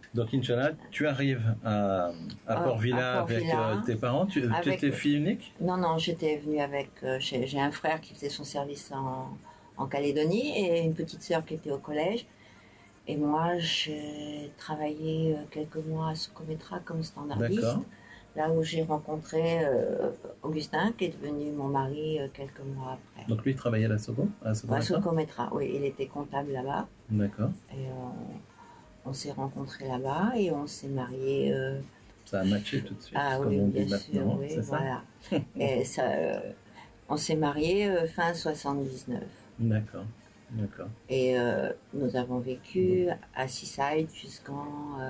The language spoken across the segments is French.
Donc, Inch'Allah, tu arrives à Port-Villa avec tes parents. Tu étais fille unique? Non, j'étais venue avec... j'ai un frère qui faisait son service en Calédonie et une petite sœur qui était au collège. Et moi, j'ai travaillé quelques mois à Socométra comme standardiste. D'accord. Là où j'ai rencontré Augustin, qui est devenu mon mari quelques mois après. Donc lui, il travaillait à la Soco? À Socométra, oui. Il était comptable là-bas. D'accord. Et on s'est rencontrés là-bas et on s'est mariés. Ça a matché tout de suite. Ah oui, bien sûr, oui, voilà. Et ça, on s'est mariés fin 79. D'accord. Et nous avons vécu à Seaside jusqu'en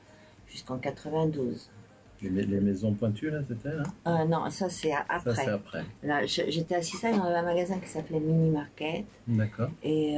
92. Les maisons pointues, là, c'était là? Non, ça c'est après. Ça c'est après. Là, j'étais à Seaside dans un magasin qui s'appelait Mini Market. D'accord. Et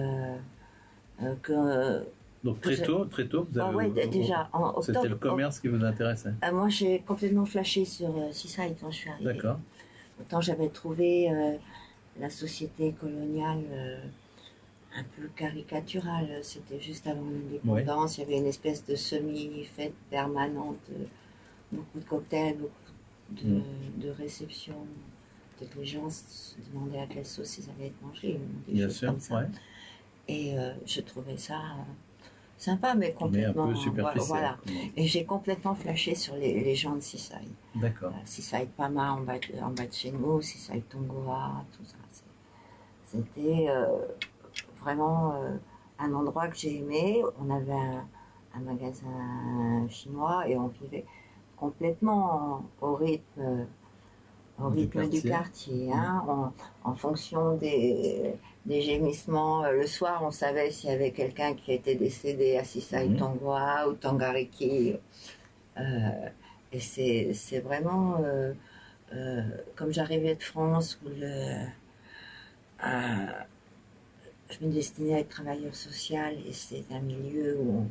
donc très tôt, vous avez... ouais, déjà, en octobre. C'était le commerce qui vous intéressait? Moi, j'ai complètement flashé sur Seaside quand je suis arrivée. D'accord. Autant j'avais trouvé la société coloniale un peu caricaturale. C'était juste avant l'indépendance. Ouais. Il y avait une espèce de semi-fête permanente, beaucoup de cocktails, beaucoup de réceptions. Peut-être les gens se demandaient à quelle sauce ils allaient être mangés. Des Bien choses sûr, comme ça. Ouais. Et je trouvais ça sympa, mais complètement... Mais un peu superficiel. Voilà. Et j'ai complètement flashé sur les gens de Seaside. D'accord. Seaside Pama en bas de chez nous, Seaside Tongoa, tout ça. C'était vraiment un endroit que j'ai aimé. On avait un magasin chinois et on vivait complètement au rythme du quartier. Hein, en fonction des gémissements. Le soir, on savait s'il y avait quelqu'un qui était décédé à Seaside Tongoa ou Tangariki. Et c'est vraiment comme j'arrivais de France où je me destinais à être travailleur social et c'est un milieu où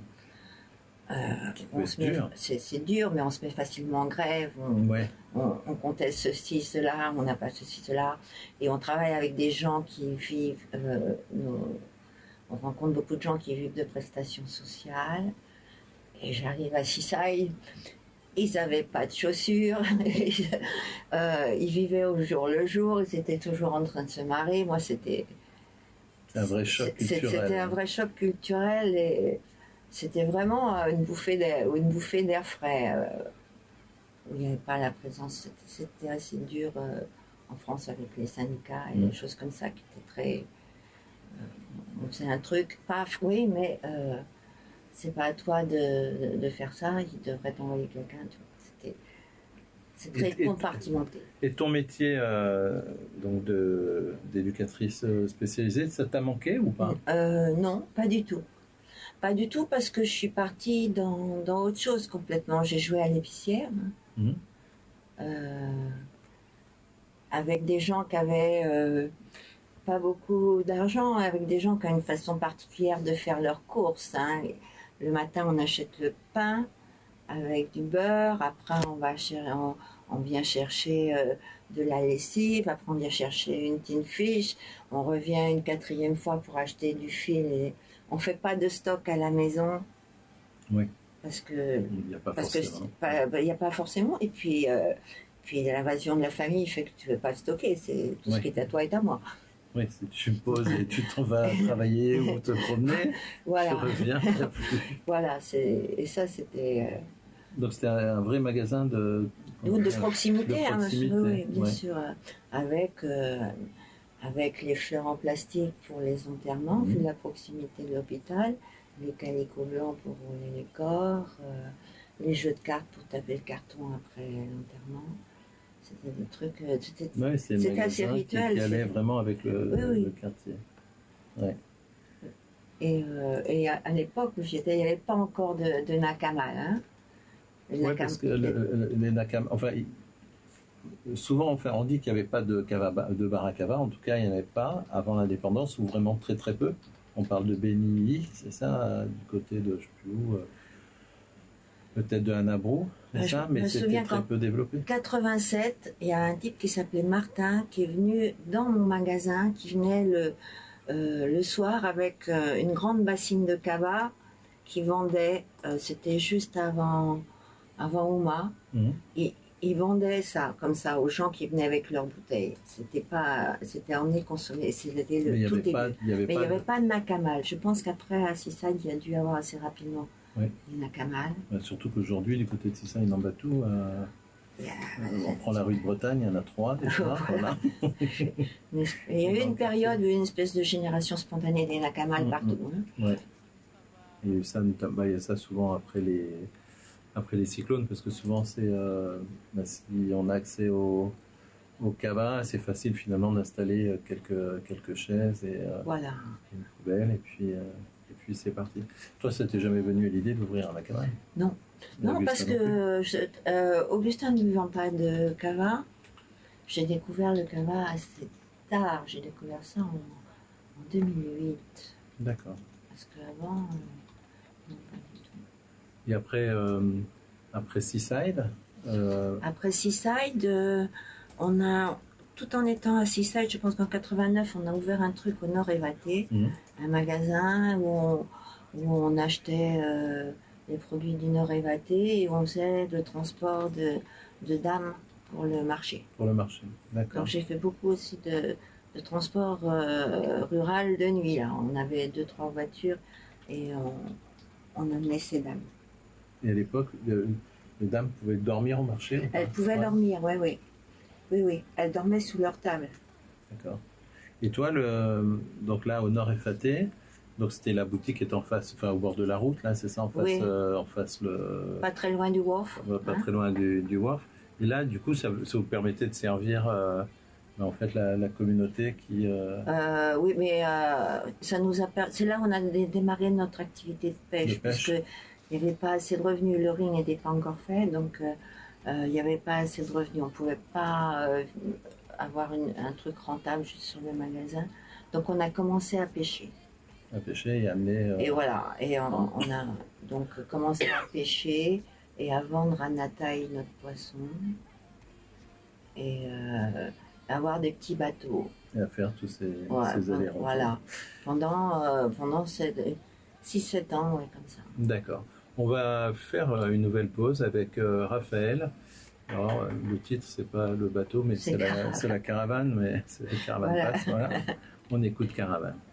c'est dur, mais on se met facilement en grève, on conteste ceci, cela, on n'a pas ceci, cela, et on travaille avec des gens qui vivent, on rencontre beaucoup de gens qui vivent de prestations sociales, et j'arrive à Seaside, ils n'avaient pas de chaussures, ils vivaient au jour le jour, ils étaient toujours en train de se marrer. Moi, c'était un vrai choc culturel. C'était un vrai choc culturel et c'était vraiment une bouffée d'air frais. Où il n'y avait pas la présence, c'était assez dur en France avec les syndicats et des choses comme ça qui étaient très... c'est un truc, paf, oui, mais... c'est pas à toi de faire ça, il devrait t'envoyer quelqu'un. C'est très compartimenté. Et ton métier donc d'éducatrice spécialisée, ça t'a manqué ou pas? Non, pas du tout. Pas du tout parce que je suis partie dans autre chose complètement. J'ai joué à l'épicière avec des gens qui avaient pas beaucoup d'argent, avec des gens qui ont une façon particulière de faire leurs courses. Hein. Le matin, on achète le pain avec du beurre. Après, on vient chercher de la lessive. Après, on vient chercher une tin fish. On revient une quatrième fois pour acheter du fil. Et on fait pas de stock à la maison. Oui. Parce que il n'y a pas forcément. Il n'y a pas forcément. Et puis l'invasion de la famille fait que tu ne veux pas stocker. C'est tout ce qui est à toi est à moi. Oui, si tu me poses et tu t'en vas travailler ou te promener, voilà. tu reviens, il n'y a plus. Voilà, et ça c'était... Donc c'était un vrai magasin de proximité, de proximité. Oui, bien sûr, avec les fleurs en plastique pour les enterrements, vu la proximité de l'hôpital, les calicots blancs pour rouler les corps, les jeux de cartes pour taper le carton après l'enterrement. C'était des trucs, c'était assez rituel. Qui allait vraiment avec le quartier. Ouais. Et à l'époque où j'étais, il n'y avait pas encore de nakama. Hein. Oui, parce que les nakama, enfin, souvent on dit qu'il n'y avait pas de bar à kava, en tout cas il n'y en avait pas avant l'indépendance, ou vraiment très très peu. On parle de Beni, c'est ça, du côté de, je ne sais plus où, peut-être de Hanabrou, c'est ça, mais c'était très peu développé. En 87, il y a un type qui s'appelait Martin qui est venu dans mon magasin, qui venait le soir avec une grande bassine de kava qui vendaient, c'était juste avant Houma, ils vendaient ça, comme ça, aux gens qui venaient avec leurs bouteilles. C'était emmené consommer, c'était le tout début. Mais il n'y avait pas de Nakamal. Je pense qu'après, à Seaside, il y a dû y avoir assez rapidement des Nakamal. Surtout qu'aujourd'hui, du côté de Seaside, en Batou, on prend la rue de Bretagne, il y en a 3 déjà. Voilà. Il y a eu une période où il y a eu une espèce de génération spontanée des Nakamal partout. Ouais. Et ça, il y a ça souvent après les cyclones, parce que souvent, si on a accès au cava, c'est facile finalement d'installer quelques chaises et une poubelle, et puis c'est parti. Toi, ça t'est jamais venu à l'idée d'ouvrir un cava? Non. Non, parce que Augustin ne buvant pas de cava, j'ai découvert le cava assez tard. J'ai découvert ça en 2008. D'accord. Parce qu'avant, non, pas du tout. Et après Seaside Après Seaside, tout en étant à Seaside, je pense qu'en 89, on a ouvert un truc au Nord Évaté, un magasin où on achetait les produits du Nord Évaté et on faisait le transport de dames pour le marché. Pour le marché, d'accord. Donc j'ai fait beaucoup aussi de transport rural de nuit. Là. On avait 2-3 voitures et on amenait ces dames. Et à l'époque, les dames pouvaient dormir au marché? Elles pouvaient dormir, oui. Oui, elles dormaient sous leur table. D'accord. Et toi, donc là, au Nord Évaté, donc c'était la boutique qui est en face, enfin au bord de la route, là, c'est ça, en face Pas très loin du wharf. Pas très loin du wharf. Et là, du coup, ça vous permettait de servir en fait la communauté qui. Oui, mais ça nous a c'est là où on a démarré notre activité de pêche. Parce que il n'y avait pas assez de revenus, le ring n'était pas encore fait, donc il n'y avait pas assez de revenus. On ne pouvait pas avoir un truc rentable juste sur le magasin. Donc on a commencé à pêcher. À pêcher et amener. Et voilà, et on a donc commencé à pêcher et à vendre à Nataï notre poisson et à avoir des petits bateaux. Et à faire tous ces allers-retours. Voilà, pendant 6-7 ans, comme ça. D'accord. On va faire une nouvelle pause avec Raphaël. Alors, le titre, c'est pas le bateau, mais c'est la caravane, mais c'est la caravane passe. Voilà. On écoute Caravane.